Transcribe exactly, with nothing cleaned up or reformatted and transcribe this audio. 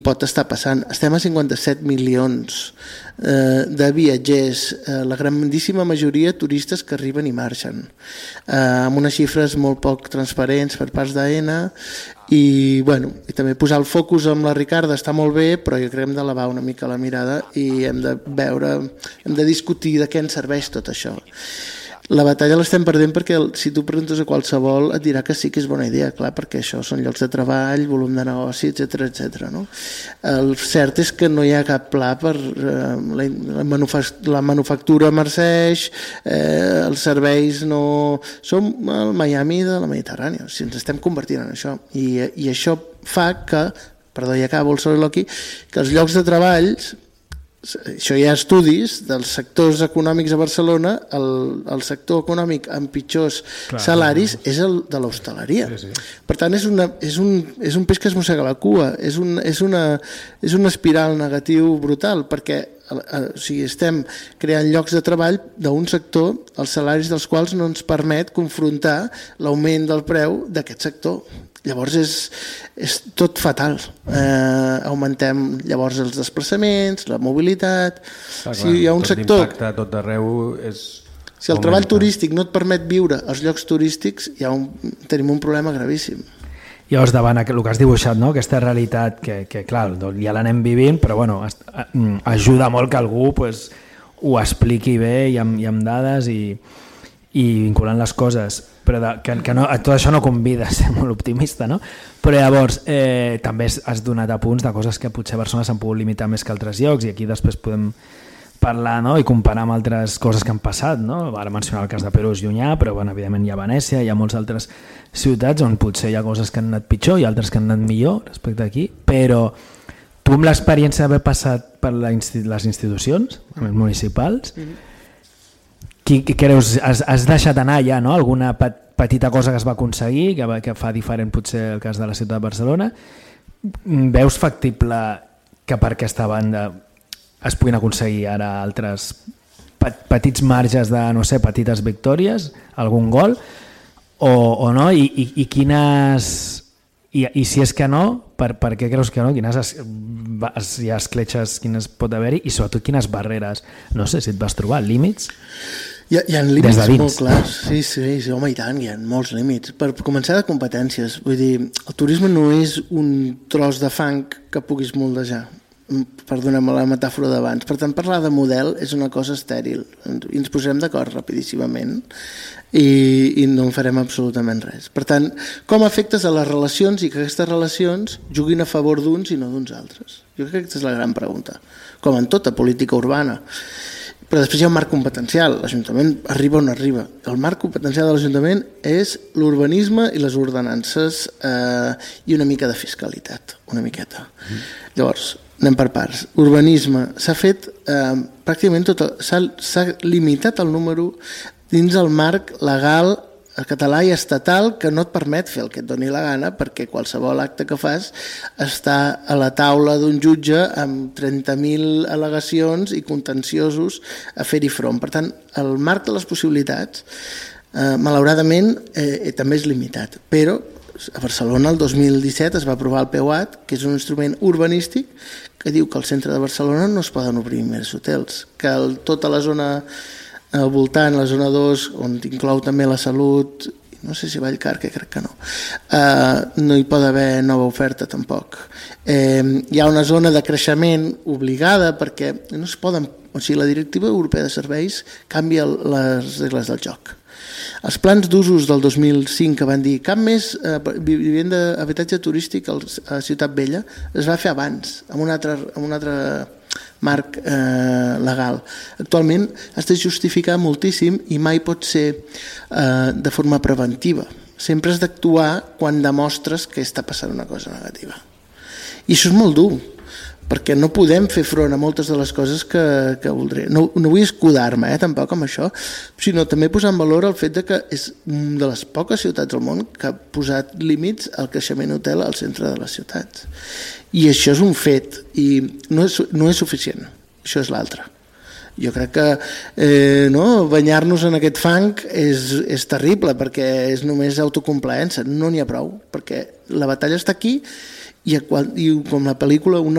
pot estar passant. Estem a cinquanta-set milions eh, de viatgers, eh, la grandíssima majoria turistes que arriben i marxen, eh, amb unes xifres molt poc transparents per parts d'Aena, i, bueno, i també posar el focus amb la Ricarda està molt bé, però jo crec que hem d'elevar una mica la mirada i hem de veure, hem de discutir de què ens serveix tot això. La batalla l'estem perdent perquè si tu preguntes a qualsevol et dirà que sí que és bona idea, clar, perquè això són llocs de treball, volum de negoci, etcètera, etcètera. No? El cert és que no hi ha cap pla per eh, la, la, manufact la manufactura marceix, eh, els serveis no... Som el Miami de la Mediterrània, si ens estem convertint en això. I, i això fa que, perdó, ja acabo el soliloqui, que els llocs de treball... Això hi ha estudis dels sectors econòmics a Barcelona, el, el sector econòmic amb pitjors Clar, salaris no. és el de l'hostaleria. Sí, sí. Per tant, és, una, és, un, és un peix que es mossega la cua, és, un, és, una, és una espiral negatiu brutal, perquè o sigui, estem creant llocs de treball d'un sector, els salaris dels quals no ens permet confrontar l'augment del preu d'aquest sector. Llavors és, és tot fatal. Eh, augmentem llavors els desplaçaments, la mobilitat. Ah, si hi ha un tot sector... l'impacte tot d'arreu és... Si el augmenta. treball turístic no et permet viure als llocs turístics, hi ha un, tenim un problema gravíssim. Llavors, davant el que has dibuixat, no? Aquesta realitat que, que clar, ja l'anem vivint, però bueno, ajuda molt que algú pues, ho expliqui bé i amb, i amb dades i, i vinculant les coses. Però de, que, que no, tot això no convida a ser molt optimista, no? Però llavors eh, també has donat apunts de coses que potser a Barcelona s'han pogut limitar més que altres llocs i aquí després podem parlar, no? I comparar amb altres coses que han passat, no? Ara mencionar el cas de Perú és llunyà, però bueno, evidentment hi ha Venècia, hi ha moltes altres ciutats on potser hi ha coses que han anat pitjor i altres que han anat millor respecte aquí, però tu amb l'experiència d'haver passat per la insti les institucions municipals, mm-hmm. Qui, qui creus, has, has deixat anar ja, no? Alguna pet, petita cosa que es va aconseguir, que, va, que fa diferent potser el cas de la ciutat de Barcelona? Veus factible que per aquesta banda es puguin aconseguir ara altres pet, petits marges de, no sé, petites victòries, algun gol, o, o no? I, i, i quines... I, I si és que no, per, per què creus que no? Quines es, es, hi ha escletxes, quines pot haver-hi i sobretot quines barreres, no sé si et vas trobar, límits? Hi ha, hi ha límits de molt clars, sí, sí, sí, home i tant, hi ha molts límits. Per començar de competències, vull dir, el turisme no és un tros de fang que puguis moldejar, perdoneu-me la metàfora d'abans. Per tant, parlar de model és una cosa estèril i ens posarem d'acord rapidíssimament i, i no en farem absolutament res. Per tant, com afectes a les relacions i que aquestes relacions juguin a favor d'uns i no d'uns altres? Jo crec que aquesta és la gran pregunta, com en tota política urbana. Però després hi ha un marc competencial, l'Ajuntament arriba on arriba. El marc competencial de l'Ajuntament és l'urbanisme i les ordenances eh, i una mica de fiscalitat, una miqueta. Mm. Llavors, anem per parts. Urbanisme, s'ha fet eh, pràcticament tot, s'ha limitat el número dins el marc legal català i estatal que no et permet fer el que et doni la gana perquè qualsevol acte que fas està a la taula d'un jutge amb trenta mil al·legacions i contenciosos a fer-hi front. Per tant, el marc de les possibilitats eh, malauradament eh, també és limitat, però a Barcelona el dos mil disset es va aprovar el P U A T, que és un instrument urbanístic que diu que al centre de Barcelona no es poden obrir més hotels, que el, tota la zona al voltant, la zona dos, on inclou també la salut, no sé si Vallcar, que crec que no, uh, no hi pot haver nova oferta tampoc. Eh, hi ha una zona de creixement obligada perquè no es poden, o sigui, la Directiva Europea de Serveis canvia les regles del joc. Els plans d'usos del dos mil cinc que van dir cap més eh, vivenda habitatge turístic a Ciutat Vella es va fer abans, amb un altre, amb un altre marc eh, legal. Actualment has de justificar moltíssim i mai pot ser eh, de forma preventiva. Sempre has d'actuar quan demostres que està passant una cosa negativa. I això és molt dur, perquè no podem fer front a moltes de les coses que, que voldré. No, no vull escudar-me eh, tampoc amb això, sinó també posar en valor el fet de que és una de les poques ciutats del món que ha posat límits al creixement hotel al centre de les ciutats. I això és un fet, i no és, no és suficient, això és l'altre. Jo crec que eh, no, banyar-nos en aquest fang és, és terrible, perquè és només autocomplaença, no n'hi ha prou, perquè la batalla està aquí i, a, i com la pel·lícula una